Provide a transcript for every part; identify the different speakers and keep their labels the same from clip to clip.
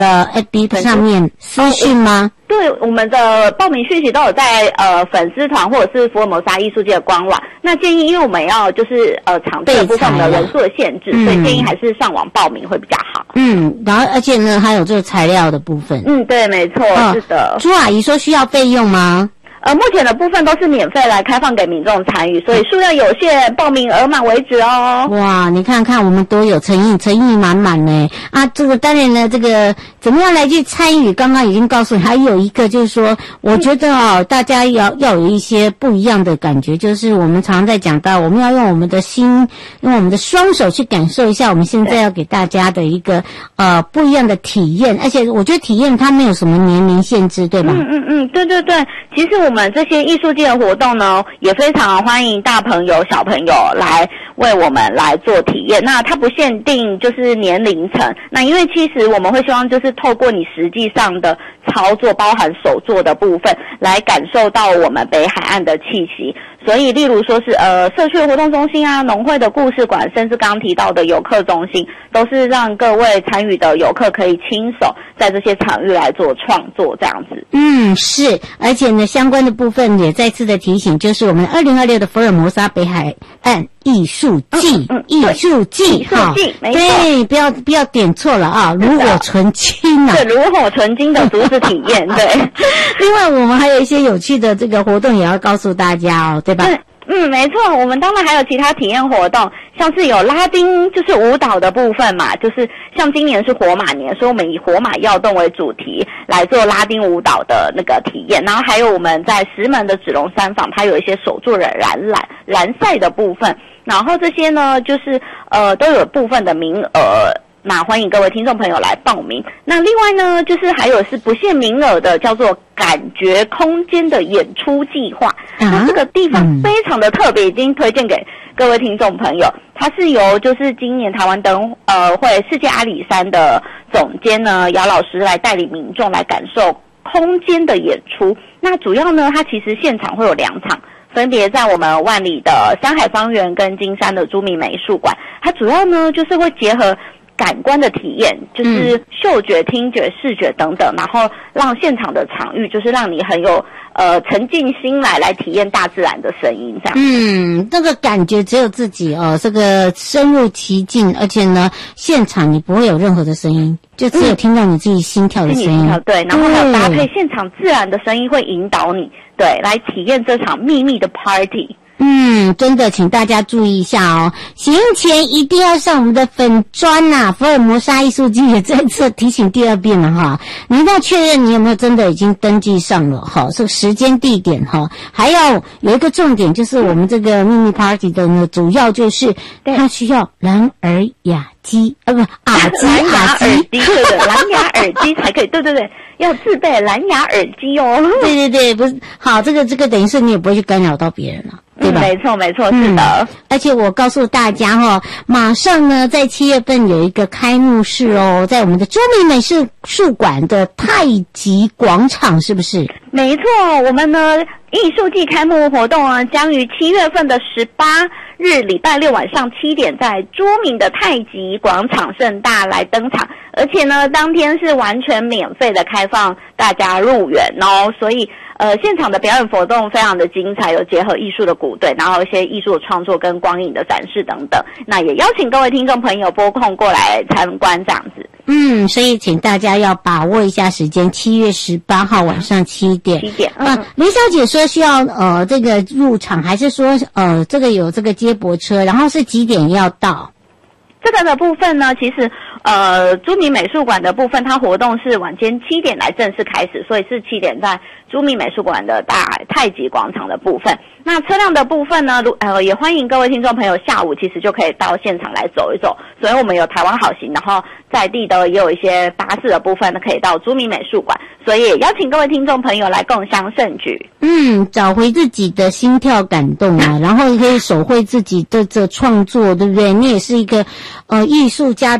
Speaker 1: FB 上面私讯吗？
Speaker 2: 对，我们的报名讯息都有在粉丝团或者是福尔摩沙艺术界的官网。那建议，因为我们要就是场地的部分的人数的限制，所以建议还是上网报名会比较好。
Speaker 1: 然后而且呢，还有这个材料的部分。
Speaker 2: 对，没错，是的。
Speaker 1: 朱阿姨说需要费用吗？
Speaker 2: 目前的部分都是免费来开放给民众参与，所以数量有限，报名额满为止哦。
Speaker 1: 哇，你看看我们多有诚意，诚意满满呢！这个当然呢，这个怎么样来去参与？刚刚已经告诉你，还有一个就是说，我觉得大家要有一些不一样的感觉，就是我们常常在讲到，我们要用我们的心，用我们的双手去感受一下我们现在要给大家的一个不一样的体验，而且我觉得体验它没有什么年龄限制，对吧？
Speaker 2: 对，其实我们这些艺术界的活动呢，也非常欢迎大朋友小朋友来为我们来做体验。那它不限定就是年龄层，那因为其实我们会希望就是透过你实际上的操作，包含手作的部分，来感受到我们北海岸的气息。所以例如说是社区的活动中心啊，农会的故事馆，甚至刚刚提到的游客中心，都是让各位参与的游客可以亲手在这些场域来做创作这样子。
Speaker 1: 是，而且呢，相关的部分也再次的提醒，就是我们2026的福尔摩沙北海岸艺术季，艺术季，
Speaker 2: 没错，
Speaker 1: 对，不要点错了啊！炉火纯青啊，
Speaker 2: 对，炉火纯青的竹子体验，对。
Speaker 1: 另外，我们还有一些有趣的这个活动也要告诉大家哦，对吧？
Speaker 2: 没错，我们当然还有其他体验活动，像是有拉丁就是舞蹈的部分嘛，就是像今年是火马年，所以我们以火马跃动为主题来做拉丁舞蹈的那个体验，然后还有我们在石门的纸龙山坊，它有一些手作的蓝赛的部分，然后这些呢就是都有部分的名额。那欢迎各位听众朋友来报名。那另外呢，就是还有是不限名额的，叫做感觉空间的演出计划。那这个地方非常的特别，已经推荐给各位听众朋友。它是由就是今年台湾灯会世界阿里山的总监呢姚老师来带领民众来感受空间的演出。那主要呢，它其实现场会有2场。分别在我们万里的山海方圆跟金山的朱銘美术馆，它主要呢就是会结合感官的体验，就是嗅觉、听觉、视觉等等，然后让现场的场域就是让你很有沉浸心来体验大自然的声音，这样。
Speaker 1: 那个感觉只有自己这个深入其境，而且呢，现场你不会有任何的声音，就只有听到你自己心跳的声音。
Speaker 2: 对，然后还有搭配现场自然的声音会引导你，对，来体验这场秘密的 party。
Speaker 1: 真的，请大家注意一下哦。行前一定要上我们的粉专福尔摩沙艺术季，也再次提醒第2遍了哈。你一定要确认你有没有真的已经登记上了哈，这个时间地点哈，还要有一个重点，就是我们这个秘密 party 的呢，主要就是它需要蓝牙耳机，
Speaker 2: 蓝牙耳机，对，蓝牙耳机才可以，对，要自备蓝牙耳机哦。
Speaker 1: 对，不是好，这个等于是你也不会去干扰到别人了。对吧？
Speaker 2: 没错，是的。
Speaker 1: 而且我告诉大家马上呢，在7月份有一个开幕式哦，在我们的朱銘美术馆的太极广场，是不是？
Speaker 2: 没错，我们呢艺术季开幕活动呢，将于7月份的18日礼拜六晚上7点，在朱銘的太极广场盛大来登场，而且呢，当天是完全免费的开放大家入园哦，所以现场的表演活动非常的精彩，有结合艺术的鼓队，然后一些艺术的创作跟光影的展示等等。那也邀请各位听众朋友拨空过来参观这样子。
Speaker 1: 所以请大家要把握一下时间，7月18号晚上7点。林小姐说需要这个入场，还是说这个有这个接驳车，然后是几点要到？
Speaker 2: 这个的部分呢，其实朱銘美术馆的部分，它活动是晚间7点来正式开始，所以是7点在朱銘美术馆的大太极广场的部分。那车辆的部分呢，也欢迎各位听众朋友下午其实就可以到现场来走一走，所以我们有台湾好行，然后在地的也有一些巴士的部分呢可以到朱銘美术馆，所以也邀请各位听众朋友来共襄盛举。
Speaker 1: 找回自己的心跳感动啊，然后可以手绘自己的这创作，对不对？你也是一个艺术家的一个素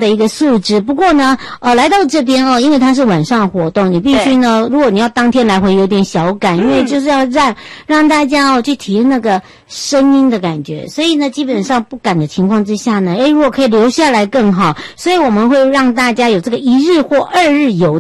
Speaker 1: 入职。不过呢，来到这边哦，因为它是晚上活动，你必须呢，如果你要当天来回有点小赶，因为就是要让大家去体验那个声音的感觉，所以呢，基本上不赶的情况之下呢，如果可以留下来更好，所以我们会让大家有这个1日或2日游